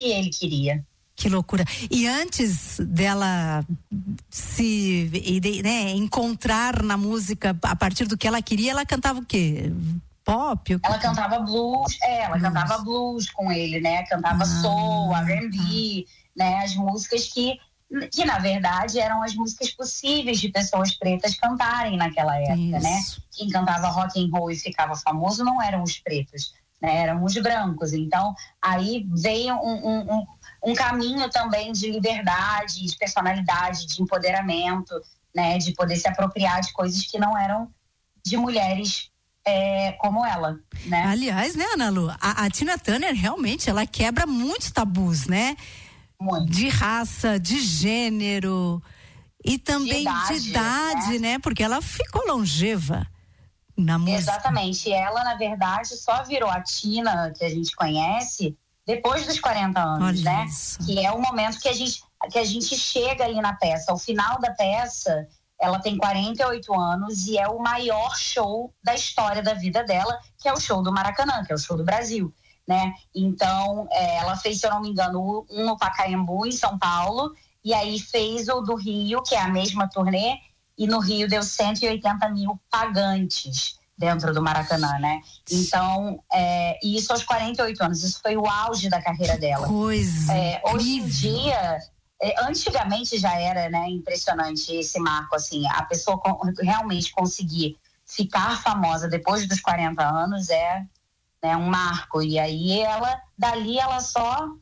que ele queria. Que loucura. E antes dela encontrar na música a partir do que ela queria, ela cantava o quê? Pop? Ela cantava blues, cantava blues com ele, né? Cantava soul, R&B, né? As músicas que na verdade eram as músicas possíveis de pessoas pretas cantarem naquela época, né? Quem cantava rock and roll e ficava famoso não eram os pretos, né? Eram os brancos. Então aí veio um caminho também de liberdade, de personalidade, de empoderamento, né? De poder se apropriar de coisas que não eram de mulheres como ela, né? Aliás, né, Ana Lu, a Tina Turner realmente, ela quebra muitos tabus, né? Muito. De raça, de gênero e também de idade, né? Porque ela ficou longeva na música. Exatamente, ela na verdade só virou a Tina que a gente conhece depois dos 40 anos, olha, né? Isso. Que é o momento que a gente chega ali na peça. O final da peça, ela tem 48 anos e é o maior show da história da vida dela, que é o show do Maracanã, que é o show do Brasil, né? Então, ela fez, se eu não me engano, um no Pacaembu, em São Paulo, e aí fez o do Rio, que é a mesma turnê, e no Rio deu 180 mil pagantes dentro do Maracanã, né? Então, isso aos 48 anos, isso foi o auge da carreira dela. Coisa hoje em dia, antigamente já era, né, impressionante esse marco, assim, a pessoa realmente conseguir ficar famosa depois dos 40 anos né, um marco, e aí dali ela só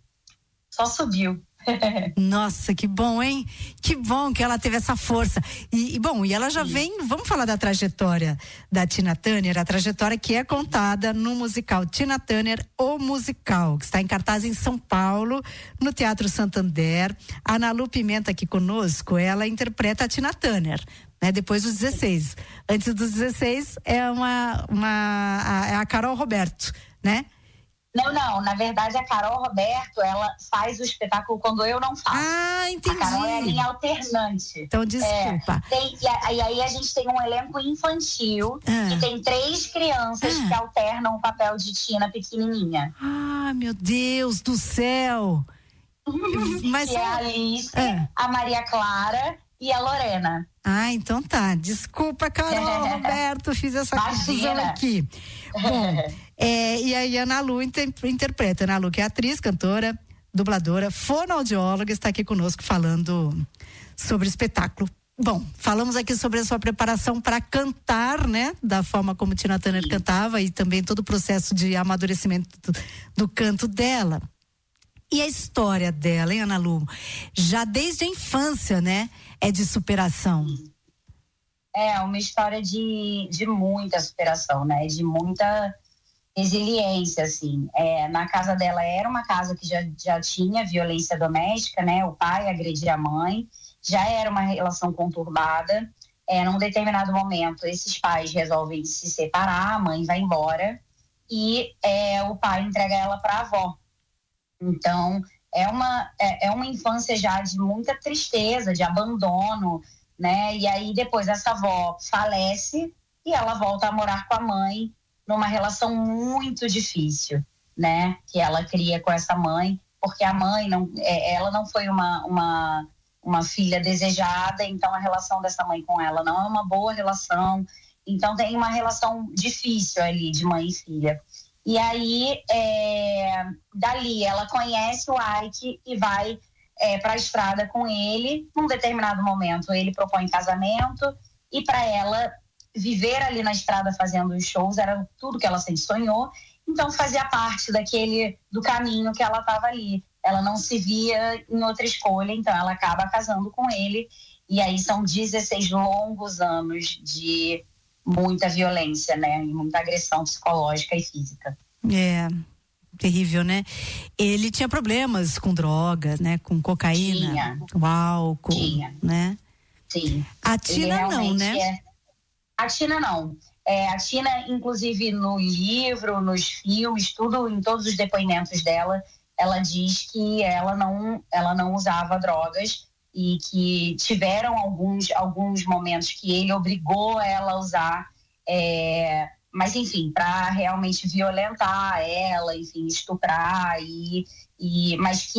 subiu. Nossa, que bom, hein? Que bom que ela teve essa força. E ela já vem, vamos falar da trajetória da Tina Turner, a trajetória que é contada no musical Tina Turner, o musical, que está em cartaz em São Paulo, no Teatro Santander. A Ana Lu Pimenta aqui conosco, ela interpreta a Tina Turner, né? Depois dos 16. Antes dos 16 é a Carol Roberto, né? Não, na verdade a Carol Roberto, ela faz o espetáculo quando eu não faço. Ah, entendi. A Carol é a linha alternante. Então, desculpa. E aí a gente tem um elenco infantil que tem 3 crianças que alternam o papel de Tina pequenininha. Ah, meu Deus do céu! Mas que é a Alice, a Maria Clara e a Lorena. Ah, então tá. Desculpa, Carol Roberto, fiz essa confusão aqui. Bom, e aí a Ana Lu interpreta. Ana Lu, que é atriz, cantora, dubladora, fonoaudióloga, está aqui conosco falando sobre o espetáculo. Bom, falamos aqui sobre a sua preparação para cantar, né? Da forma como Tina Turner cantava e também todo o processo de amadurecimento do canto dela. E a história dela, hein, Ana Lu? Já desde a infância, né? É de superação. É uma história de muita superação, né? De muita resiliência, assim. Na casa dela era uma casa que já tinha violência doméstica, né? O pai agredia a mãe, já era uma relação conturbada. Num determinado momento, esses pais resolvem se separar, a mãe vai embora e o pai entrega ela para a avó. Então, é uma infância já de muita tristeza, de abandono, né? E aí depois essa avó falece e ela volta a morar com a mãe numa relação muito difícil, né? Que ela cria com essa mãe, porque a mãe ela não foi uma filha desejada, então a relação dessa mãe com ela não é uma boa relação. Então tem uma relação difícil ali de mãe e filha. E aí, dali, ela conhece o Ike e vai para a estrada com ele. Num determinado momento, ele propõe casamento e para ela viver ali na estrada fazendo os shows era tudo que ela sempre sonhou. Então, fazia parte do caminho que ela estava ali. Ela não se via em outra escolha, então ela acaba casando com ele. E aí são 16 longos anos de muita violência, né? E muita agressão psicológica e física. Terrível, né? Ele tinha problemas com drogas, né? Com cocaína, com álcool, né? Sim. A Tina não, né? A Tina não. A Tina, inclusive no livro, nos filmes, em todos os depoimentos dela, ela diz que ela não usava drogas e que tiveram alguns momentos que ele obrigou ela a usar, mas enfim, para realmente violentar ela, enfim, estuprar e mas que